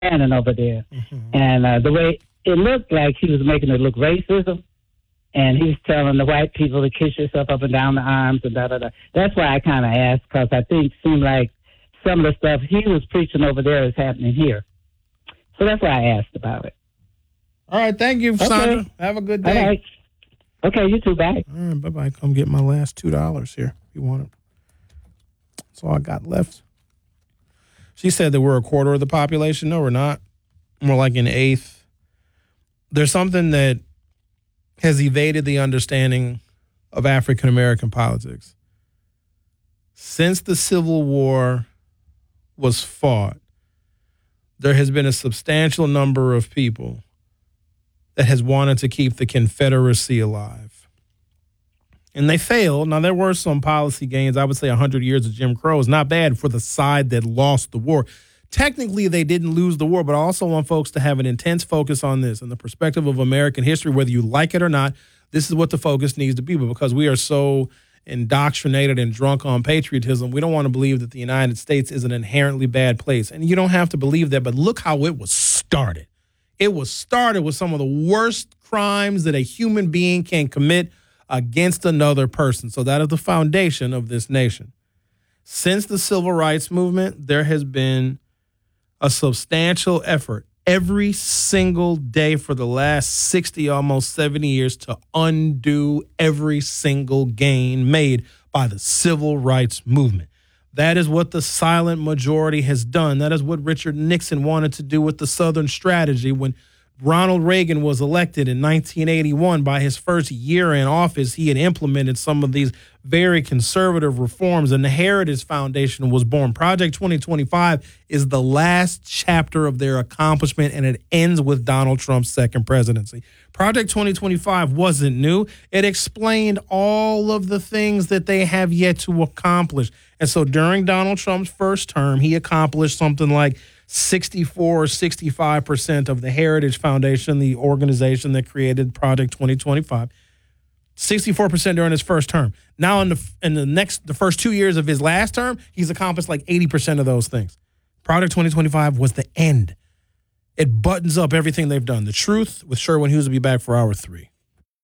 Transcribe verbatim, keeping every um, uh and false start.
standing over there. Mm-hmm. And uh, the way it looked like he was making it look racism. And he's telling the white people to kiss yourself up and down the arms and da da da. That's why I kind of asked, because I think it seemed like some of the stuff he was preaching over there is happening here. So that's why I asked about it. All right, thank you, okay. Sandra. Have a good day. All right. Okay, you too. Bye. All right, bye-bye. Come get my last two dollars here if you want it. That's all I got left. She said that we're a quarter of the population. No, we're not. We're like an eighth. There's something that has evaded the understanding of African-American politics. Since the Civil War was fought, there has been a substantial number of people that has wanted to keep the Confederacy alive. And they failed. Now, there were some policy gains. I would say one hundred years of Jim Crow is not bad for the side that lost the war. Technically, they didn't lose the war, but I also want folks to have an intense focus on this and the perspective of American history, whether you like it or not. This is what the focus needs to be. But because we are so indoctrinated and drunk on patriotism, we don't want to believe that the United States is an inherently bad place. And you don't have to believe that, but look how it was started. It was started with some of the worst crimes that a human being can commit against another person. So that is the foundation of this nation. Since the Civil Rights Movement, there has been a substantial effort every single day for the last sixty, almost seventy years to undo every single gain made by the Civil Rights Movement. That is what the silent majority has done. That is what Richard Nixon wanted to do with the Southern Strategy when Ronald Reagan was elected in nineteen eighty-one. By his first year in office, he had implemented some of these very conservative reforms, and the Heritage Foundation was born. Project twenty twenty-five is the last chapter of their accomplishment, and it ends with Donald Trump's second presidency. Project twenty twenty-five wasn't new. It explained all of the things that they have yet to accomplish. And so during Donald Trump's first term, he accomplished something like sixty-four or sixty-five percent of the Heritage Foundation, the organization that created Project twenty twenty-five, sixty-four percent during his first term. Now in the in the next the first two years of his last term, he's accomplished like eighty percent of those things. Project twenty twenty-five was the end. It buttons up everything they've done. The Truth with Sherwin Hughes will be back for hour three.